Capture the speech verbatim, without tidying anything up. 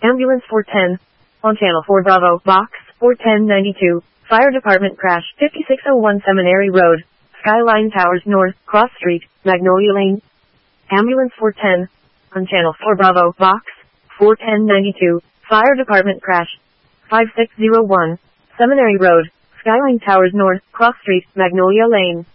Ambulance four ten. On Channel four Bravo, Box four ten ninety-two. Fire Department crash, fifty-six oh one Seminary Road, Skyline Towers North, Cross Street, Magnolia Lane. Ambulance four ten. On Channel four Bravo, Box four ten ninety-two. Fire Department crash, five six oh one. Seminary Road, Skyline Towers North, Cross Street, Magnolia Lane.